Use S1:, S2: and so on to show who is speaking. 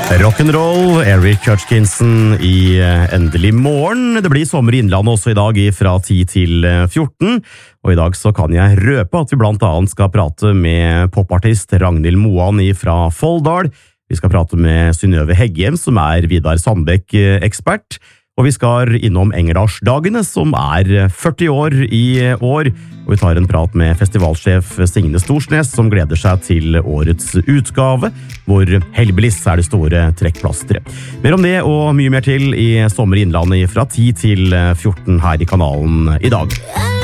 S1: Rock'n'roll, Eric Hutchinson i Endelig morgen. Det blir sommer i Innlandet også i dag fra 10 til 14. Og i dag så kan jeg røpe at vi blant annet skal prate med popartist Ragnhild Moan fra Folldal. Vi skal prate med Synnøve Heggem, som Vidar Sandbekk-ekspert. Og vi skal innom Engeldalsdagene, som 40 år i år. Og vi tar en prat med festivalsjef Signe Storsnes, som gleder seg til årets utgave, hvor Hellbillies det store trekkplasteret. Mer om det og mye mer til i Sommer i Innlandet fra 10 til 14 her i kanalen i dag.